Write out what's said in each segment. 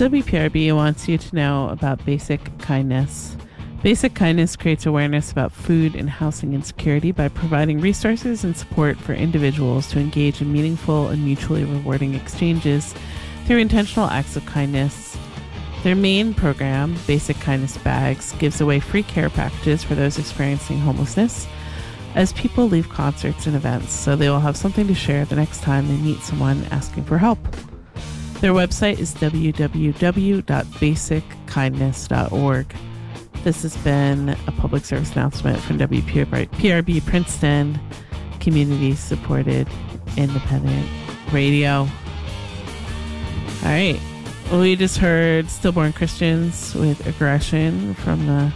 WPRB wants you to know about basic kindness. Basic kindness creates awareness about food and housing insecurity by providing resources and support for individuals to engage in meaningful and mutually rewarding exchanges through intentional acts of kindness. Their main program, Basic Kindness Bags, gives away free care packages for those experiencing homelessness as people leave concerts and events, so they will have something to share the next time they meet someone asking for help. Their website is www.basickindness.org. This has been a public service announcement from WPRB Princeton, community-supported independent radio. All right. We just heard Stillborn Christians with Aggression from the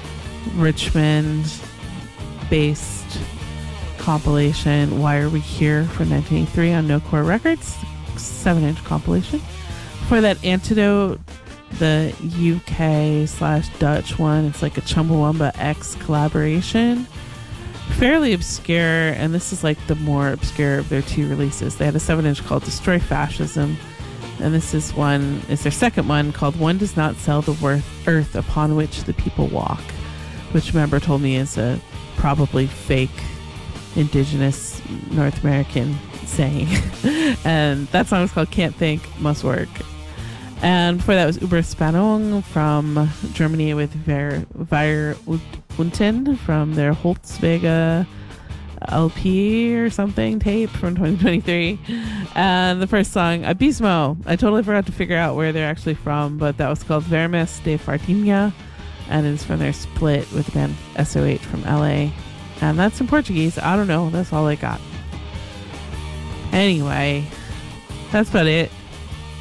Richmond-based compilation Why Are We Here from 1983 on No Core Records, 7-inch compilation. For that Antidote, the UK/Dutch one, it's like a Chumbawamba X collaboration. Fairly obscure, and this is like the more obscure of their two releases. They had a 7-inch called Destroy Fascism, and this is their second one called One Does Not Sell the Earth Upon Which the People Walk, which a member told me is a probably fake indigenous North American saying. And that song is called Can't Think, Must Work. And before that was Überspannung from Germany with Wir Unten from their Holzwege LP or something tape from 2023. And the first song, Abismo. I totally forgot to figure out where they're actually from, but that was called Vermes de Fartinha, and it's from their split with the band SOH from LA. And that's in Portuguese. I don't know. That's all I got. Anyway, that's about it.